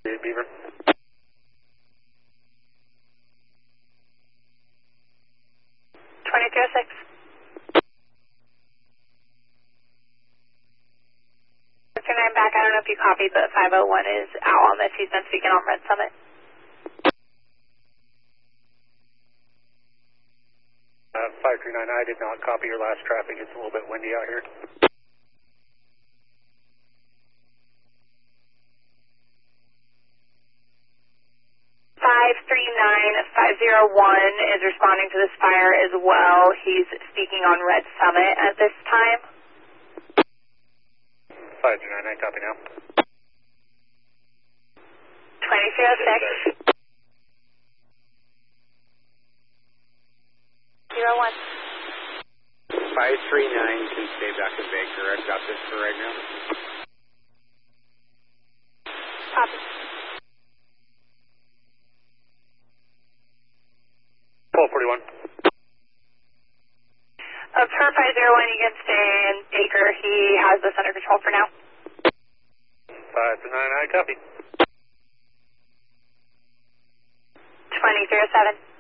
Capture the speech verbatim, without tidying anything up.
Beaver. twenty-two oh six. I'm back. I don't know if you copied, but five oh one is out on this. He's been speaking on Red Summit. Uh, five three nine, I did not copy your last traffic. It's a little bit windy out here. five three nine five oh one is responding to this fire as well. He's speaking on Red Summit at this time. five three nine, I copy now. twenty-two oh six. zero one. five three nine can stay back in Baker. I've got this for right now. Copy. twelve forty-one. Uh, per five oh one, you can stay in Baker. He has this under control for now. five three nine, I copy. twenty-three oh seven.